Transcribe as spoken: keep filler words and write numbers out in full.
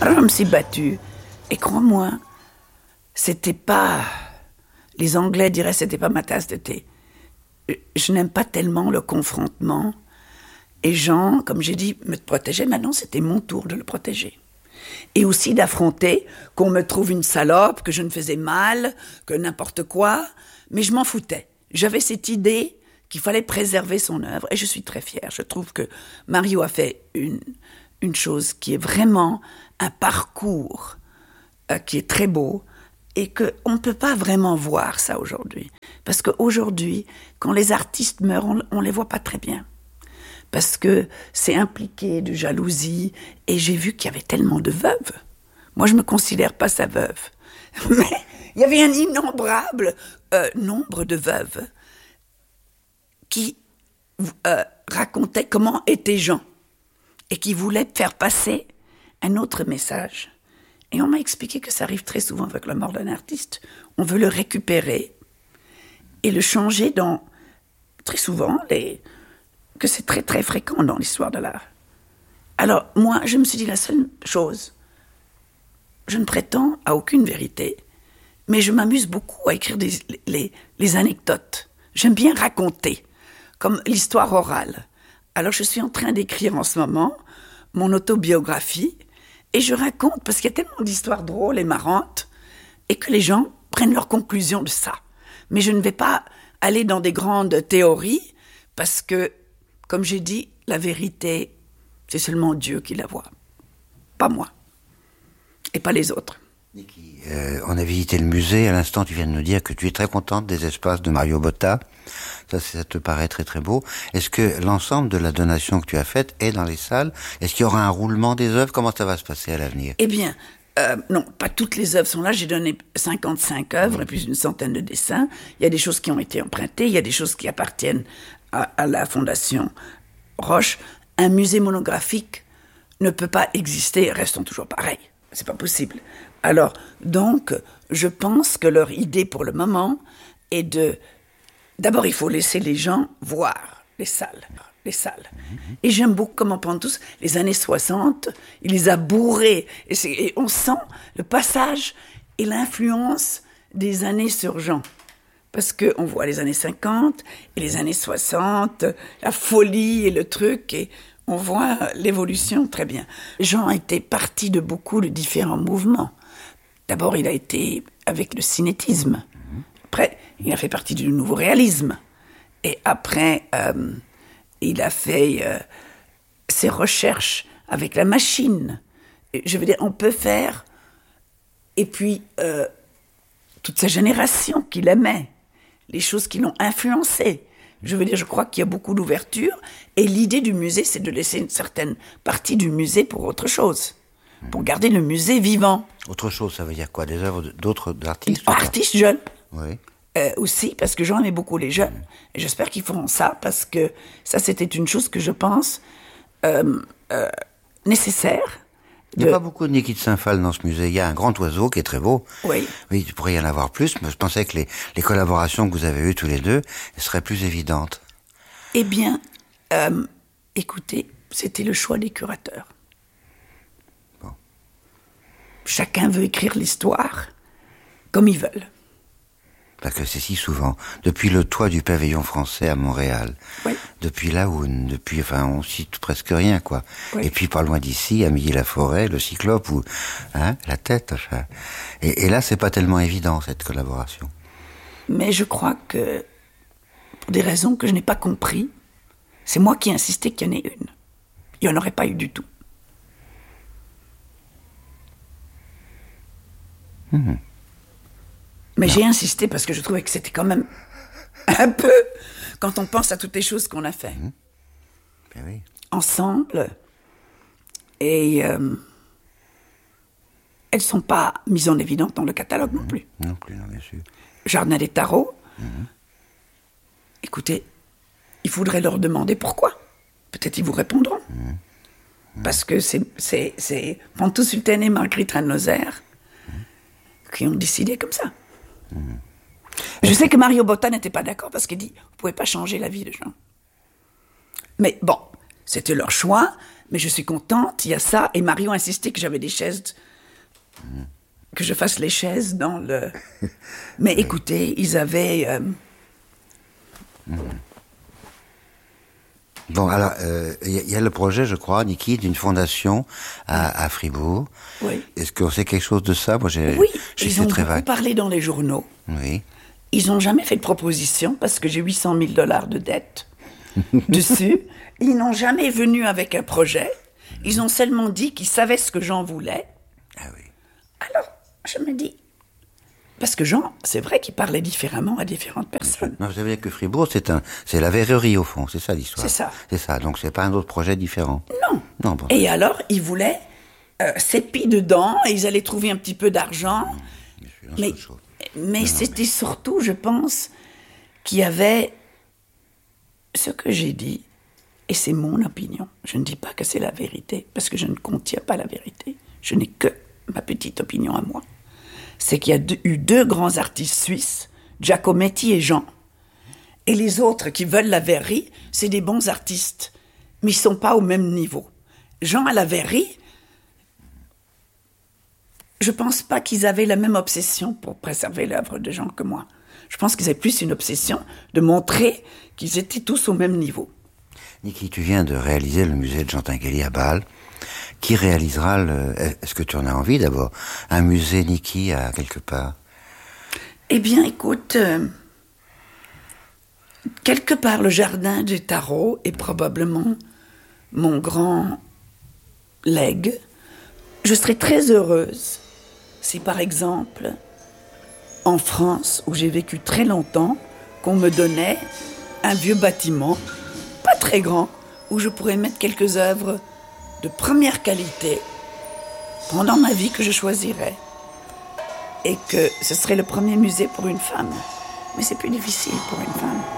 Alors je me suis battue. Et crois-moi, c'était pas... Les Anglais diraient que c'était pas ma tasse de thé. Je n'aime pas tellement le confrontement. Et Jean, comme j'ai dit, me protégeait. Maintenant, c'était mon tour de le protéger. Et aussi d'affronter qu'on me trouve une salope, que je ne faisais mal, que n'importe quoi. Mais je m'en foutais. J'avais cette idée qu'il fallait préserver son œuvre. Et je suis très fière. Je trouve que Mario a fait une, une chose qui est vraiment un parcours euh, qui est très beau. Et qu'on ne peut pas vraiment voir ça aujourd'hui. Parce qu'aujourd'hui, quand les artistes meurent, on ne les voit pas très bien. Parce que c'est impliqué de jalousie. Et j'ai vu qu'il y avait tellement de veuves. Moi, je ne me considère pas sa veuve. Mais il y avait un innombrable euh, nombre de veuves qui euh, racontaient comment était Jean. Et qui voulaient faire passer un autre message. Et on m'a expliqué que ça arrive très souvent avec la mort d'un artiste. On veut le récupérer et le changer dans, très souvent, les, que c'est très très fréquent dans l'histoire de l'art. Alors moi, je me suis dit la seule chose, je ne prétends à aucune vérité, mais je m'amuse beaucoup à écrire des, les, les anecdotes. J'aime bien raconter, comme l'histoire orale. Alors je suis en train d'écrire en ce moment mon autobiographie. Et je raconte, parce qu'il y a tellement d'histoires drôles et marrantes, et que les gens prennent leurs conclusions de ça. Mais je ne vais pas aller dans des grandes théories, parce que, comme j'ai dit, la vérité, c'est seulement Dieu qui la voit. Pas moi. Et pas les autres. Niki, euh, on a visité le musée. À l'instant, tu viens de nous dire que tu es très contente des espaces de Mario Botta. Ça, ça te paraît très très beau. Est-ce que l'ensemble de la donation que tu as faite est dans les salles? Est-ce qu'il y aura un roulement des œuvres? Comment ça va se passer à l'avenir? Eh bien, euh, non, pas toutes les œuvres sont là. J'ai donné cinquante-cinq œuvres et puis une centaine de dessins. Il y a des choses qui ont été empruntées. Il y a des choses qui appartiennent à, à la Fondation Roche. Un musée monographique ne peut pas exister. Restons toujours pareils. C'est pas possible. Alors, donc, je pense que leur idée pour le moment est de... D'abord, il faut laisser les gens voir les salles, les salles. Et j'aime beaucoup comment pendant tous les années soixante, il les a bourrés. Et, c'est, et on sent le passage et l'influence des années sur Jean. Parce qu'on voit les années cinquante et les années soixante, la folie et le truc, et on voit l'évolution très bien. Jean était parti de beaucoup de différents mouvements. D'abord, il a été avec le cinétisme. Après, il a fait partie du nouveau réalisme. Et après, euh, il a fait euh, ses recherches avec la machine. Et je veux dire, on peut faire... Et puis, euh, toute sa génération qui l'aimait, les choses qui l'ont influencé. Je veux dire, je crois qu'il y a beaucoup d'ouverture. Et l'idée du musée, c'est de laisser une certaine partie du musée pour autre chose. Pour garder le musée vivant. Autre chose, ça veut dire quoi? Des œuvres d'autres artistes? Artistes jeunes. Oui. Euh, aussi, parce que j'en aimais beaucoup les jeunes. Et j'espère qu'ils feront ça, parce que ça, c'était une chose que je pense euh, euh, nécessaire. Il n'y a de... pas beaucoup de Niki de Saint-Phal dans ce musée. Il y a un grand oiseau qui est très beau. Oui. Oui, il pourrait y en avoir plus, mais je pensais que les, les collaborations que vous avez eues tous les deux seraient plus évidentes. Eh bien, euh, écoutez, c'était le choix des curateurs. Bon. Chacun veut écrire l'histoire comme ils veulent. Parce que c'est si souvent, depuis le toit du pavillon français à Montréal, oui. depuis là où, depuis, enfin, on cite presque rien, quoi. Oui. Et puis pas loin d'ici, à Milly-la-Forêt, le Cyclope, ou, hein, la tête, enfin. Et, et là, c'est pas tellement évident, cette collaboration. Mais je crois que, pour des raisons que je n'ai pas compris, c'est moi qui ai insisté qu'il y en ait une. Il n'y en aurait pas eu du tout. Mmh. Mais non. J'ai insisté parce que je trouvais que c'était quand même un peu, quand on pense à toutes les choses qu'on a fait. Mmh. Ben oui. Ensemble. Et euh, elles ne sont pas mises en évidence dans le catalogue mmh. non plus. Non plus, non, bien sûr. Jardin des Tarots. Mmh. Écoutez, il faudrait leur demander pourquoi. Peut-être ils vous répondront. Mmh. Mmh. Parce que c'est, c'est, c'est Ponto Sultan et Marguerite Rannoser mmh. qui ont décidé comme ça. Mmh. Je sais que Mario Botta n'était pas d'accord parce qu'il dit « Vous ne pouvez pas changer la vie des gens. » Mais bon, c'était leur choix, Mais je suis contente, il y a ça. Et Mario insistait que j'avais des chaises, mmh. que je fasse les chaises dans le... Mais écoutez, ils avaient... Euh... Mmh. Bon, alors, il euh, y, y a le projet, je crois, Niki, d'une fondation à, à Fribourg. Oui. Est-ce qu'on sait quelque chose de ça? Moi, j'ai, oui, j'ai ils ont très beaucoup vague. parlé dans les journaux. Oui. Ils n'ont jamais fait de proposition parce que j'ai huit cent mille dollars de dette dessus. Ils n'ont jamais venu avec un projet. Ils ont seulement dit qu'ils savaient ce que Jean voulait. Ah oui. Alors, je me dis... Parce que Jean, c'est vrai qu'il parlait différemment à différentes personnes. Non, vous savez que Fribourg, c'est un, c'est la verrerie au fond, c'est ça l'histoire. C'est ça. C'est ça, donc c'est pas un autre projet différent. Non. Non bon. Et alors, ils voulaient euh, sept billes dedans, et ils allaient trouver un petit peu d'argent. Mmh, mais mais non, c'était mais... surtout, je pense, qu'il y avait ce que j'ai dit, et c'est mon opinion. Je ne dis pas que c'est la vérité, parce que je ne contiens pas la vérité. Je n'ai que ma petite opinion à moi. C'est qu'il y a de, eu deux grands artistes suisses, Giacometti et Jean. Et les autres qui veulent la verrerie, c'est des bons artistes, mais ils ne sont pas au même niveau. Jean à la verrerie, je ne pense pas qu'ils avaient la même obsession pour préserver l'œuvre de Jean que moi. Je pense qu'ils avaient plus une obsession de montrer qu'ils étaient tous au même niveau. Niki, tu viens de réaliser le musée de Jean Tinguely à Bâle. Qui réalisera le... Est-ce que tu en as envie d'abord? Un musée Niki à quelque part? Eh bien, écoute, euh, quelque part, le jardin des tarots est probablement mon grand legs. Je serais très heureuse si, par exemple, en France, où j'ai vécu très longtemps, qu'on me donnait un vieux bâtiment, pas très grand, où je pourrais mettre quelques œuvres de première qualité pendant ma vie que je choisirais. Et que ce serait le premier musée pour une femme. Mais c'est plus difficile pour une femme.